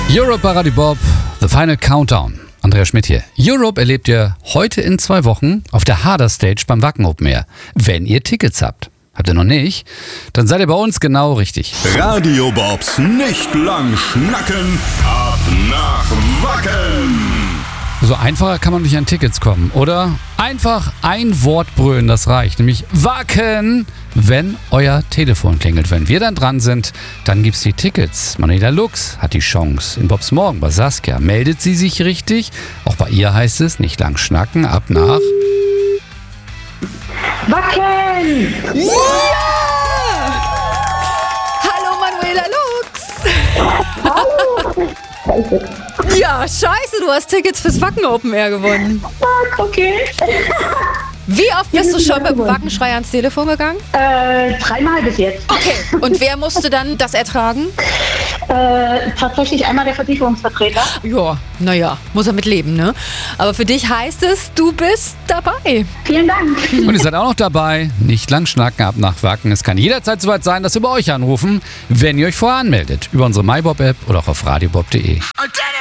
Europe bei Radio Bob, The Final Countdown. Andreas Schmidt hier. Europe erlebt ihr heute in 2 Wochen auf der Harder Stage beim Wacken Open Air. Wenn ihr Tickets habt. Habt ihr noch nicht? Dann seid ihr bei uns genau richtig. Radio Bobs nicht lang schnacken, ab nach Wacken. So einfacher kann man nicht an Tickets kommen, oder? Einfach ein Wort brüllen, das reicht. Nämlich Wacken, wenn euer Telefon klingelt. Wenn wir dann dran sind, dann gibt's die Tickets. Manuela Lux hat die Chance. In Bobs Morgen bei Saskia meldet sie sich richtig. Auch bei ihr heißt es, nicht lang schnacken, ab nach... Wacken! Ja! Hallo Manuela Lux! Hallo! Scheiße. Ja, scheiße, du hast Tickets fürs Wacken Open Air gewonnen. Okay. Wie oft bist du schon mit dem Wackenschrei ans Telefon gegangen? 3-mal bis jetzt. Okay, und wer musste dann das ertragen? Tatsächlich einmal der Versicherungsvertreter. Ja, naja, muss er mit leben, ne? Aber für dich heißt es, du bist dabei. Vielen Dank. Und ihr seid auch noch dabei. Nicht lang schnacken, ab nach Wacken. Es kann jederzeit soweit sein, dass wir bei euch anrufen, wenn ihr euch vorher anmeldet. Über unsere MyBob-App oder auch auf radiobob.de.